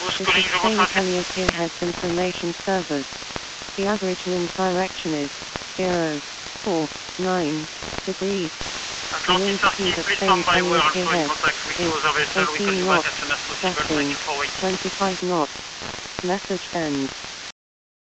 This is Spain Elliott Gearheads Information Service. The average wind direction is 049 degrees. The wind speed of Spain Elliott Gearheads is 18 knots, gusting 25 knots. Message ends.